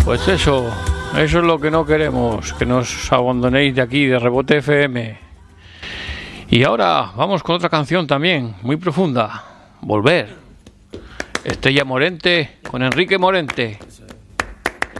Pues eso es lo que no queremos, que nos abandonéis de aquí, de Rebote FM. Y ahora vamos con otra canción también, muy profunda, Volver. Estrella Morente con Enrique Morente.